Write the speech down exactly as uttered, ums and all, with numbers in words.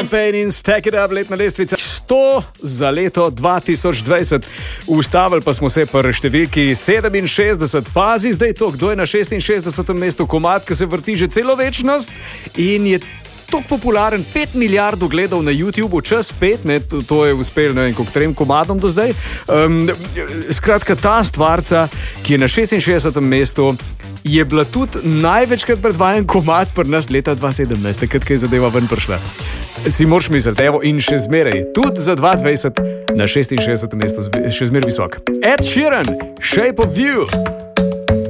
Liam Payne in Stack It Up, letna lestvica sto za leto dva tisoč dvajset. Ustavili pa smo se pri številki sedeminšestdeset. Pazi zdaj to, kdo je na šestinšestdesetem mestu. Komad, ki se vrti že celo večnost in je tako popularen, pet milijard ogledov na YouTubeu, čas pet, ne, to, to je uspel, ne vem, koliko trem komadom do zdaj. Um, skratka, ta stvarca, ki je na šestinšestdesetem mestu, je bila tudi največkrat predvajan komad pri nas leta dva tisoč sedemnajst, takrat, ko je zadeva ven prišla. Si moraš misliti, evo, in še zmeraj, tudi za dva tisoč dvajset na šestinšestdesetem mestu, še zmeraj visok. Ed Sheeran, Shape of You.